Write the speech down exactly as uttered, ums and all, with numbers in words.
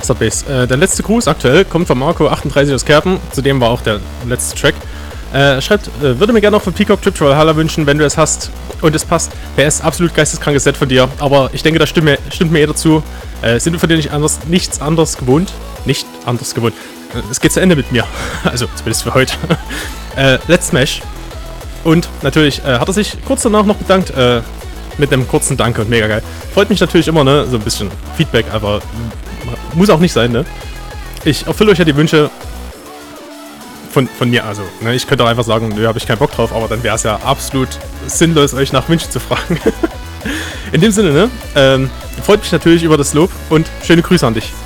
Masterbase. Äh, der letzte Gruß aktuell kommt von Marco achtunddreißig aus Kerpen. Zudem war auch der letzte Track. Äh, schreibt, äh, würde mir gerne noch für Peacock Trip to Valhalla wünschen, wenn du es hast und es passt. Wer ist absolut geisteskrankes Set von dir, aber ich denke, da stimmt mir, stimmt mir eh dazu. Äh, sind wir von dir nicht anders, nichts anderes gewohnt? Nicht anders gewohnt. Äh, es geht zu Ende mit mir. Also, zumindest für heute. äh, Let's Smash. Und natürlich äh, hat er sich kurz danach noch bedankt, äh, mit einem kurzen Danke und mega geil. Freut mich natürlich immer, ne, so ein bisschen Feedback, aber muss auch nicht sein, ne. Ich erfülle euch ja die Wünsche von, von mir, also, ne, ich könnte auch einfach sagen, nö, habe ich keinen Bock drauf, aber dann wäre es ja absolut sinnlos, euch nach Wünschen zu fragen. In dem Sinne, ne, ähm, freut mich natürlich über das Lob und schöne Grüße an dich.